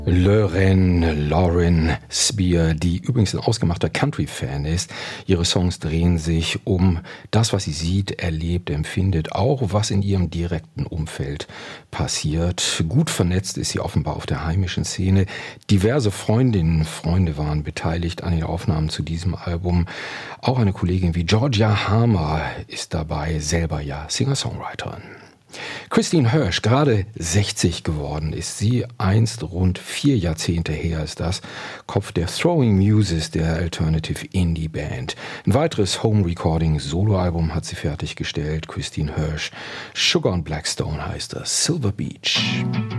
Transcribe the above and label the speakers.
Speaker 1: Lauren Spear, die übrigens ein ausgemachter Country-Fan ist. Ihre Songs drehen sich um das, was sie sieht, erlebt, empfindet, auch was in ihrem direkten Umfeld passiert. Gut vernetzt ist sie offenbar auf der heimischen Szene. Diverse Freundinnen, Freunde waren beteiligt an den Aufnahmen zu diesem Album. Auch eine Kollegin wie Georgia Harmer ist dabei, selber ja Singer-Songwriterin. Christine Hirsch, gerade 60 geworden ist sie, einst rund 4 Jahrzehnte her ist das, Kopf der Throwing Muses der Alternative Indie Band. Ein weiteres Home-Recording-Soloalbum hat sie fertiggestellt, Christine Hirsch. Sugar and Blackstone heißt das, Silver Beach.